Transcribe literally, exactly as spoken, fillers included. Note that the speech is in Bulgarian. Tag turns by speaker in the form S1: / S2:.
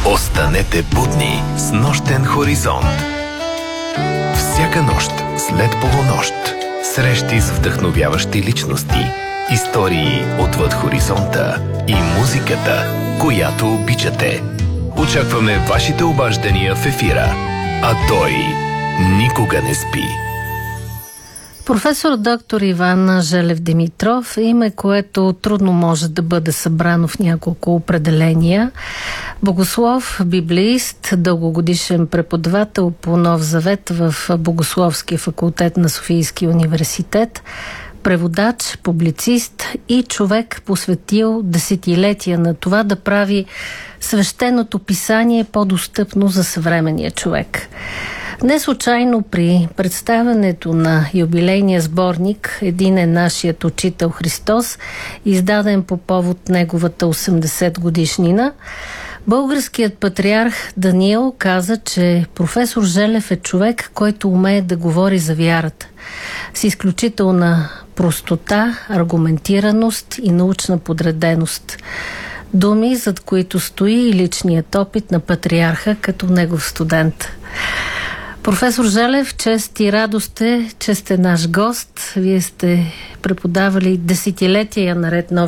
S1: Останете будни с нощен хоризонт. Всяка нощ след полунощ срещи с вдъхновяващи личности, истории отвъд хоризонта и музиката, която обичате. Очакваме вашите обаждания в ефира, а той никога не спи.
S2: Професор доктор Иван Желев Димитров е име, което трудно може да бъде събрано в няколко определения. Богослов, библеист, дългогодишен преподавател по Нов Завет в Богословския факултет на Софийския университет, преводач, публицист и човек, посветил десетилетия на това да прави свещеното писание по-достъпно за съвременния човек. Не случайно при представянето на юбилейния сборник "Един е нашият учител Христос", издаден по повод неговата осемдесет годишнина, българският патриарх Даниил каза, че професор Желев е човек, който умее да говори за вярата с изключителна простота, аргументираност и научна подреденост. Думи, зад които стои и личният опит на патриарха като негов студент. Професор Желев, чест и радост е, че сте наш гост. Вие сте преподавали десетилетия наред Нови